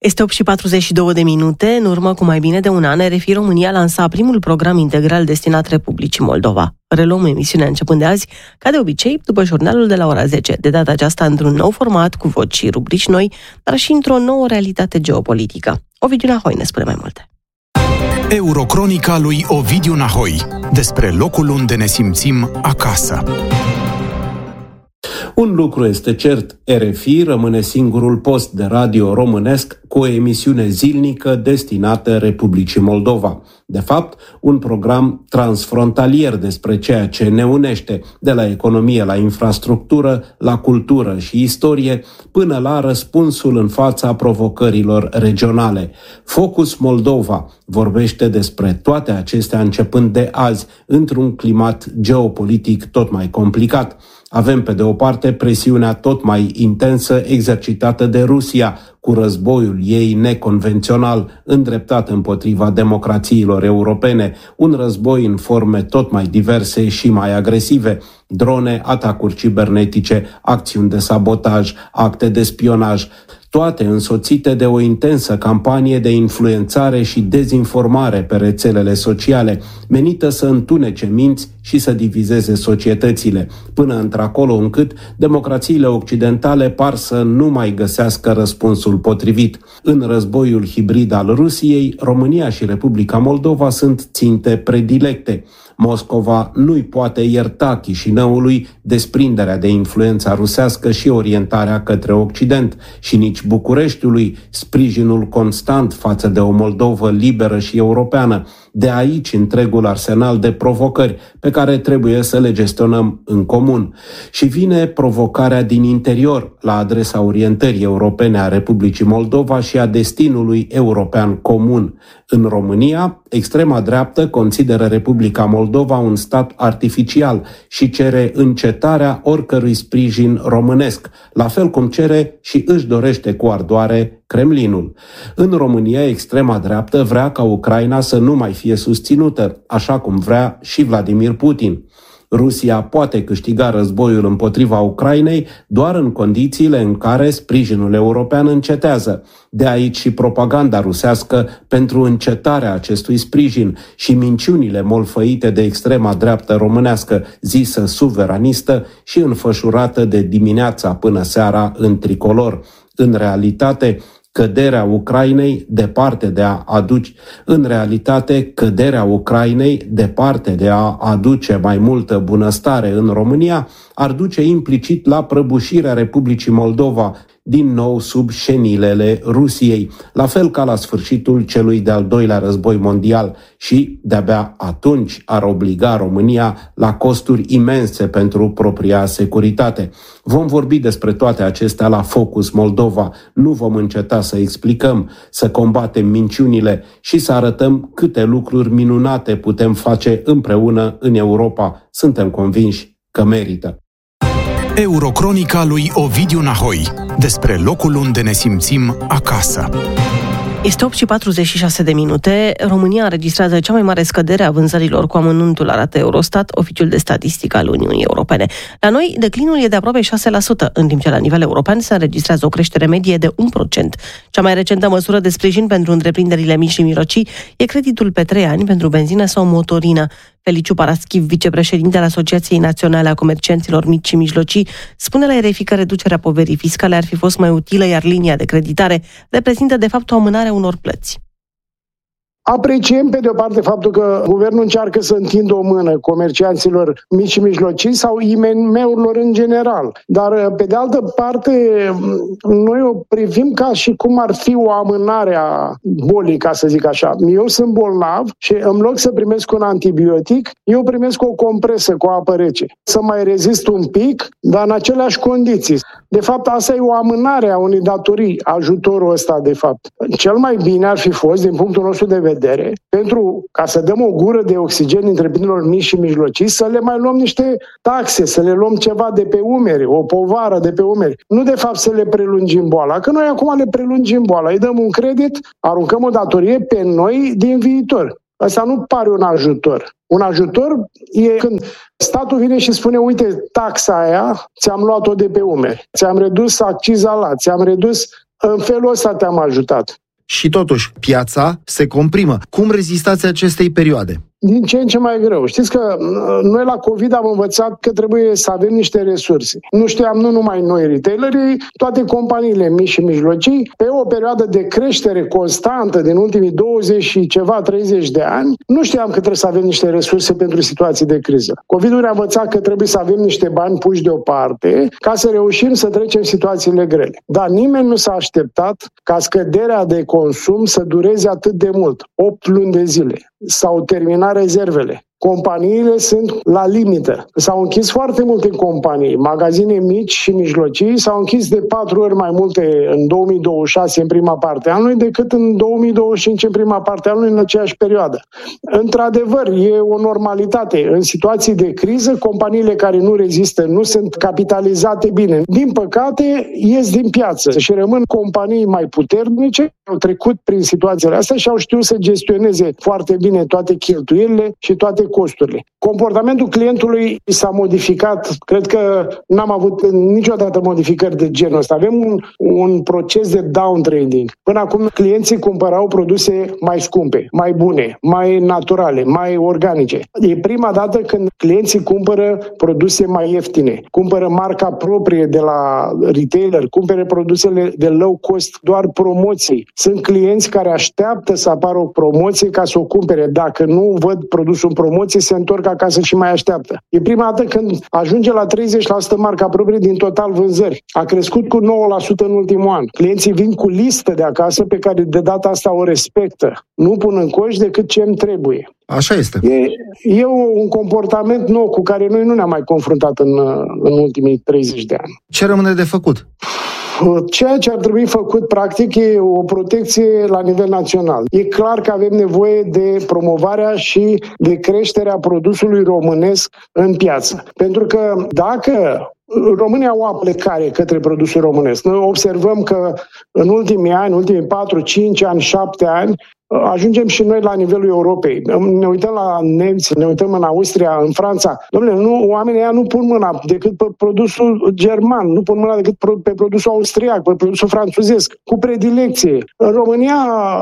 Este 8:42 de minute. În urmă cu mai bine de un an, RFI România lansa primul program integral destinat Republicii Moldova. Reluăm emisiunea începând de azi, ca de obicei, după jurnalul de la ora 10. De data aceasta într-un nou format, cu voci și rubrici noi, dar și într-o nouă realitate geopolitică. Ovidiu Nahoi ne spune mai multe. Eurocronica lui Ovidiu Nahoi, despre locul unde ne simțim acasă. Un lucru este cert, RFI rămâne singurul post de radio românesc cu o emisiune zilnică destinată Republicii Moldova. De fapt, un program transfrontalier despre ceea ce ne unește, de la economie la infrastructură, la cultură și istorie, până la răspunsul în fața provocărilor regionale. Focus Moldova vorbește despre toate acestea începând de azi, într-un climat geopolitic tot mai complicat. Avem, pe de o parte, presiunea tot mai intensă exercitată de Rusia, cu războiul ei neconvențional îndreptat împotriva democrațiilor europene, un război în forme tot mai diverse și mai agresive: drone, atacuri cibernetice, acțiuni de sabotaj, acte de spionaj, toate însoțite de o intensă campanie de influențare și dezinformare pe rețelele sociale, menită să întunece minți și să divizeze societățile, până într-acolo încât democrațiile occidentale par să nu mai găsească răspunsul potrivit. În războiul hibrid al Rusiei, România și Republica Moldova sunt ținte predilecte. Moscova nu-i poate ierta Chișinăului desprinderea de influența rusească și orientarea către Occident, și nici Bucureștiului sprijinul constant față de o Moldovă liberă și europeană. De aici întregul arsenal de provocări pe care trebuie să le gestionăm în comun. Și vine provocarea din interior la adresa orientării europene a Republicii Moldova și a destinului european comun. În România, extrema dreaptă consideră Republica Moldova un stat artificial și cere încetarea oricărui sprijin românesc, la fel cum cere și își dorește cu ardoare Kremlinul. În România, extrema dreaptă vrea ca Ucraina să nu mai fie susținută, așa cum vrea și Vladimir Putin. Rusia poate câștiga războiul împotriva Ucrainei doar în condițiile în care sprijinul european încetează. De aici și propaganda rusească pentru încetarea acestui sprijin și minciunile molfăite de extrema dreaptă românească, zisă suveranistă și înfășurată de dimineața până seara în tricolor. În realitate, căderea Ucrainei, departe de a aduce mai multă bunăstare în România, ar duce implicit la prăbușirea Republicii Moldova, din nou sub șenilele Rusiei, la fel ca la sfârșitul celui de-al doilea război mondial, și de-abia atunci ar obliga România la costuri imense pentru propria securitate. Vom vorbi despre toate acestea la Focus Moldova. Nu vom înceta să explicăm, să combatem minciunile și să arătăm câte lucruri minunate putem face împreună în Europa. Suntem convinși că merită. Eurocronica lui Ovidiu Nahoi, despre locul unde ne simțim acasă. Este 8:46 de minute. România înregistrează cea mai mare scădere a vânzărilor cu amănuntul, arată Eurostat, Oficiul de Statistică al Uniunii Europene. La noi, declinul e de aproape 6%, în timp ce la nivel european se înregistrează o creștere medie de 1%. Cea mai recentă măsură de sprijin pentru întreprinderile mici și mijlocii e creditul pe 3 ani pentru benzină sau motorină. Feliciu Paraschiv, vicepreședintele Asociației Naționale a Comercianților Mici și Mijlocii, spune la RFI că reducerea poverii fiscale ar fi fost mai utilă, iar linia de creditare reprezintă de fapt o amânare a unor plăți. Apreciem pe de o parte faptul că guvernul încearcă să întindă o mână comercianților mici și mijlocii sau IMM-urilor în general. Dar pe de altă parte noi o privim ca și cum ar fi o amânare a bolii, ca să zic așa. Eu sunt bolnav și în loc să primesc un antibiotic, eu primesc o compresă cu apă rece. Să mai rezist un pic, dar în aceleași condiții. De fapt, asta e o amânare a unei datorii, ajutorul ăsta de fapt. Cel mai bine ar fi fost, din punctul nostru de vedere, pentru ca să dăm o gură de oxigen întreprinderilor mici și mijlocii, să le mai luăm niște taxe, să le luăm ceva de pe umeri, o povară de pe umeri. Nu de fapt să le prelungim boala, că noi acum le prelungim boala, îi dăm un credit, aruncăm o datorie pe noi din viitor. Asta nu pare un ajutor. Un ajutor e când statul vine și spune, uite, taxa aia ți-am luat-o de pe umeri, ți-am redus acciza la, ți-am redus În felul ăsta te-am ajutat. Și totuși, piața se comprimă. Cum rezistați acestei perioade? Din ce în ce mai greu. Știți că noi la COVID am învățat că trebuie să avem niște resurse. Nu știam nu numai noi retailerii, toate companiile mici și mijlocii, pe o perioadă de creștere constantă din ultimii 20 și ceva, 30 de ani, nu știam că trebuie să avem niște resurse pentru situații de criză. COVID-ul ne-a învățat că trebuie să avem niște bani puși deoparte ca să reușim să trecem situațiile grele. Dar nimeni nu s-a așteptat ca scăderea de consum să dureze atât de mult, 8 luni de zile. S-au terminat rezervele. Companiile sunt la limită. S-au închis foarte multe companii. Magazine mici și mijlocii s-au închis de 4 ori mai multe în 2026 în prima parte a anului decât în 2025 în prima parte a anului în aceeași perioadă. Într-adevăr, e o normalitate. În situații de criză, companiile care nu rezistă, nu sunt capitalizate bine. Din păcate, ies din piață și rămân companii mai puternice, au trecut prin situațiile astea și au știut să gestioneze foarte bine toate cheltuielile și toate costurile. Comportamentul clientului s-a modificat. Cred că n-am avut niciodată modificări de genul ăsta. Avem un proces de downtrading. Până acum clienții cumpărau produse mai scumpe, mai bune, mai naturale, mai organice. E prima dată când clienții cumpără produse mai ieftine, cumpără marca proprie de la retailer, cumpără produsele de low cost, doar promoții. Sunt clienți care așteaptă să apară o promoție ca să o cumpere. Dacă nu văd produsul în promoție, se întorc acasă și mai așteaptă. E prima dată când ajunge la 30% marca proprie din total vânzări. A crescut cu 9% în ultimul an. Clienții vin cu listă de acasă pe care de data asta o respectă. Nu pun în coș decât ce îmi trebuie. Așa este. E un comportament nou cu care noi nu ne-am mai confruntat în ultimii 30 de ani. Ce rămâne de făcut? Ceea ce ar trebui făcut, practic, e o protecție la nivel național. E clar că avem nevoie de promovarea și de creșterea produsului românesc în piață. Pentru că dacă România au o plecare către produsul românesc, noi observăm că în ultimii ani, ultimii 4, 5 ani, 7 ani, ajungem și noi la nivelul Europei. Ne uităm la nemți, ne uităm în Austria, în Franța. Dom'le, oamenii ăia nu pun mâna decât pe produsul german, nu pun mâna decât pe produsul austriac, pe produsul franțuzesc, cu predilecție. În România,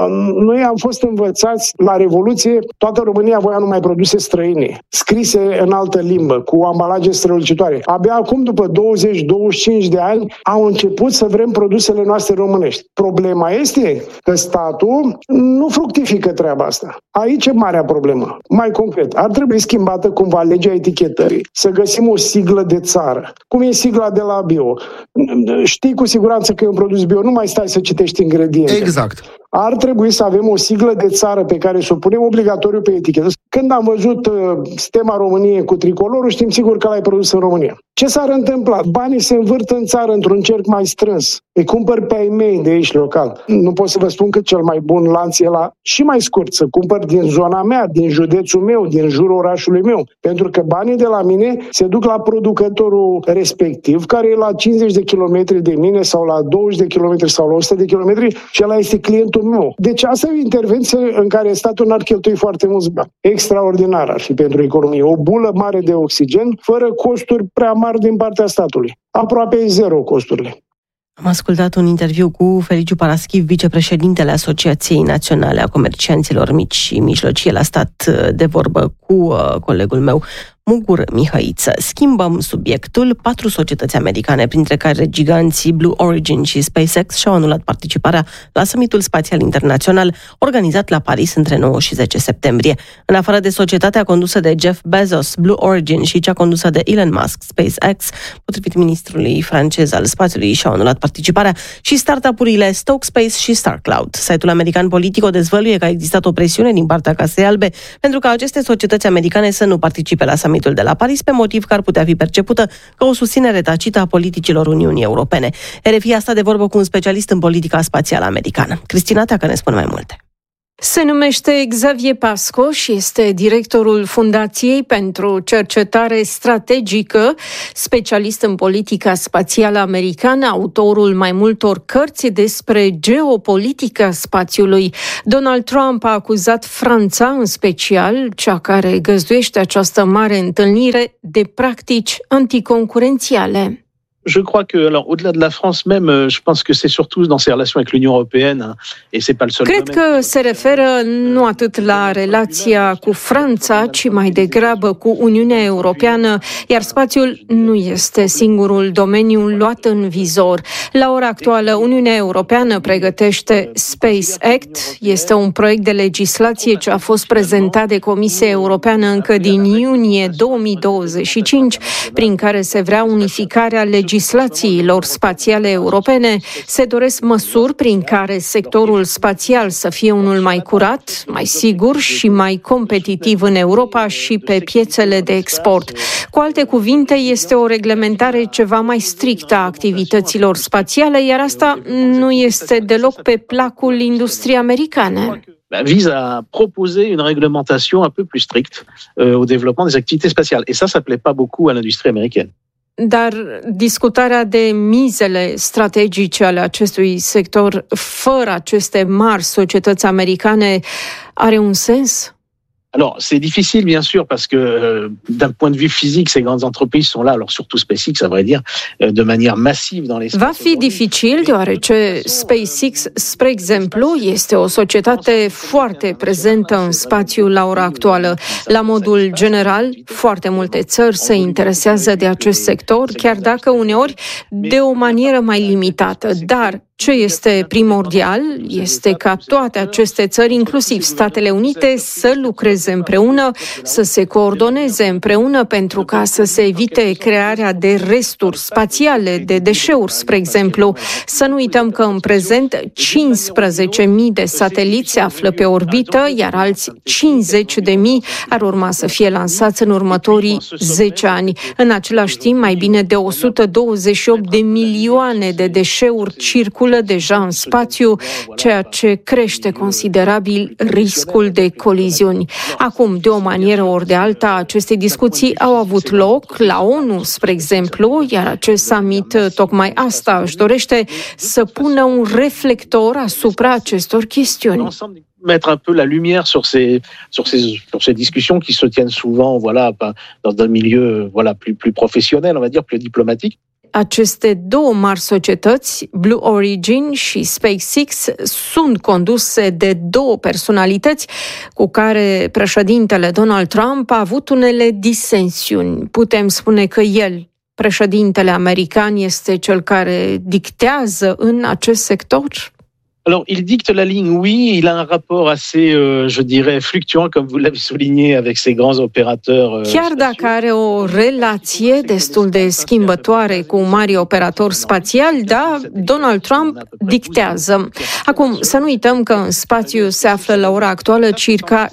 noi am fost învățați la Revoluție, toată România voia numai produse străine, scrise în altă limbă, cu ambalaje strălucitoare. Abia acum, după 20-25 de ani, au început să vrem produsele noastre românești. Problema este că statul nu fructifică treaba asta. Aici e marea problemă. Mai concret, ar trebui schimbată cumva legea etichetării, să găsim o siglă de țară. Cum e sigla de la bio? Știi cu siguranță că e un produs bio, nu mai stai să citești ingrediente. Exact. Ar trebui să avem o siglă de țară pe care să o punem obligatoriu pe etichetă. Când am văzut stema României cu tricolorul, știm sigur că l-ai produs în România. Ce s-ar întâmpla? Banii se învârt în țară într-un cerc mai strâns. Îi cumpăr pe ai mei de aici local. Nu pot să vă spun că cel mai bun lanț e la și mai scurt, să cumpăr din zona mea, din județul meu, din jurul orașului meu. Pentru că banii de la mine se duc la producătorul respectiv, care e la 50 de kilometri de mine sau la 20 de kilometri sau la 100 de kilometri și ăla este clientul meu. Deci asta e o intervenție în care statul n-ar cheltui foarte mulți bani. Extraordinar ar fi pentru economie. O bulă mare de oxigen, fără costuri prea mari din partea statului. Aproape zero costurile. Am ascultat un interviu cu Feliciu Paraschiv, vicepreședintele Asociației Naționale a Comercianților Mici și Mijlocii. El a stat de vorbă cu colegul meu, Mugur Mihăiță. Schimbăm subiectul. 4 societăți americane, printre care giganții Blue Origin și SpaceX, și-au anulat participarea la summitul spațial internațional organizat la Paris între 9 și 10 septembrie. În afară de societatea condusă de Jeff Bezos, Blue Origin, și cea condusă de Elon Musk, SpaceX, potrivit ministrului francez al spațiului, și-au anulat participarea și startup-urile Stoke Space și StarCloud. Site-ul american Politico dezvăluie că a existat o presiune din partea Casei Albe pentru ca aceste societăți americane să nu participe la summitul de la Paris, pe motiv că ar putea fi percepută ca o susținere tacită a politicilor Uniunii Europene. RFI a stat de vorbă cu un specialist în politica spațială americană. Cristina Teacă ne spune mai multe. Se numește Xavier Pasco și este directorul Fundației pentru Cercetare Strategică, specialist în politica spațială americană, autorul mai multor cărți despre geopolitica spațiului. Donald Trump a acuzat Franța, în special cea care găzduiește această mare întâlnire, de practici anticoncurențiale. Je crois que, alors, au-delà de la France même, je pense que c'est surtout dans ses relations avec l'Union européenne, et c'est pas le seul. Cred că se referă nu atât la relația cu Franța, ci mai degrabă cu Uniunea Europeană, iar spațiul nu este singurul domeniu luat în vizor. La ora actuală, Uniunea Europeană pregătește Space Act. Este un proiect de legislație ce a fost prezentat de Comisia Europeană încă din iunie 2025, prin care se vrea unificarea legislațiilor spațiale europene. Se doresc măsuri prin care sectorul spațial să fie unul mai curat, mai sigur și mai competitiv în Europa și pe piețele de export. Cu alte cuvinte, este o reglementare ceva mai strictă a activităților spațiale, iar asta nu este deloc pe placul industriei americane. Vise à proposer une réglementation un peu plus stricte au développement des activités spatiales. Et ça plaît pas beaucoup à l'industrie américaine. Dar discutarea de mizele strategice ale acestui sector fără aceste mari societăți americane are un sens? Alors, c'est difficile, bien sûr, parce que d'un point de vue physique, ces grandes entreprises sont là, alors surtout SpaceX, à vrai dire, de manière massive dans l'espace. Va fi dificil, deoarece SpaceX, spre exemplu, este o societate foarte prezentă în spațiu la ora actuală. La modul general, foarte multe țări se interesează de acest sector, chiar dacă uneori de o manieră mai limitată, dar ce este primordial este ca toate aceste țări, inclusiv Statele Unite, să lucreze împreună, să se coordoneze împreună pentru ca să se evite crearea de resturi spațiale, de deșeuri, spre exemplu. Să nu uităm că în prezent 15.000 de sateliți se află pe orbită, iar alți 50.000 ar urma să fie lansați în următorii 10 ani. În același timp, mai bine de 128 de milioane de deșeuri circulă deja în spațiu, ceea ce crește considerabil riscul de coliziuni. Acum, de o manieră ori de alta, aceste discuții au avut loc la ONU, spre exemplu, iar acest summit tocmai asta își dorește, să pună un reflector asupra acestor chestiuni. Mettre un peu la lumière sur ces discussions qui se tiennent souvent, voilà, dans un milieu, voilà, plus professionnel, on va dire, plus diplomatique. Aceste două mari societăți, Blue Origin și SpaceX, sunt conduse de două personalități cu care președintele Donald Trump a avut unele disensiuni. Putem spune că el, președintele american, este cel care dictează în acest sector? Alors, il dicte la ligne, oui, il a un rapport assez, je dirais, fluctuant, comme vous l'avez souligné, avec ces grands opérateurs. Chiar dacă are o relație destul de schimbătoare cu mari operatori spațiali, da, Donald Trump dictează. Acum, să nu uităm că în spațiu se află la ora actuală circa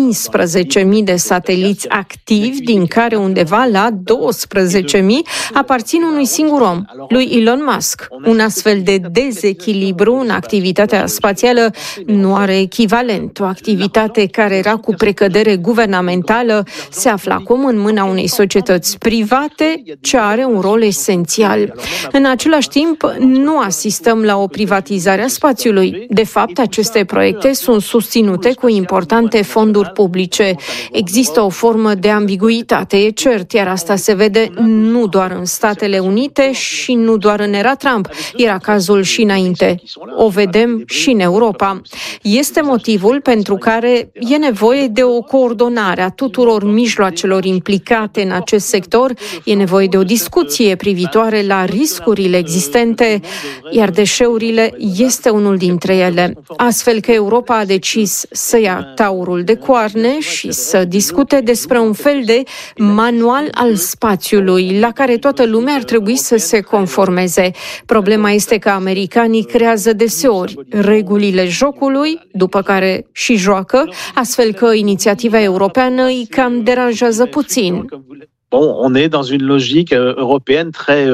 15.000 de sateliți activi, din care undeva la 12.000 aparțin unui singur om, lui Elon Musk. Un astfel de dezechilibru în activitatea spațială nu are echivalent. O activitate care era cu precădere guvernamentală se află acum în mâna unei societăți private ce are un rol esențial. În același timp, nu asistăm la o privatizare a spațiului. De fapt, aceste proiecte sunt susținute cu importante fonduri publice. Există o formă de ambiguitate, e cert, iar asta se vede nu doar în Statele Unite și nu doar în era Trump. Era cazul și înainte. O vedem și în Europa. Este motivul pentru care e nevoie de o coordonare a tuturor mijloacelor implicate în acest sector, e nevoie de o discuție privitoare la riscurile existente, iar deșeurile este unul dintre ele. Astfel că Europa a decis să ia taurul de coarne și să discute despre un fel de manual al spațiului, la care toată lumea ar trebui să se conformeze. Problema este că americanii creează deseori regulile jocului, după care și joacă, astfel că inițiativa europeană îi cam deranjează puțin. Bon, on est dans une logique européenne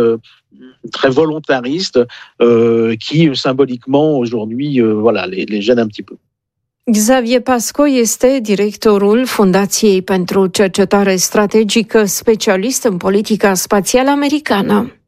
très volontariste qui symboliquement aujourd'hui voilà les gêne un petit peu. Xavier Pasco este directorul Fundației pentru Cercetare Strategică, specialist în politica spațială americană.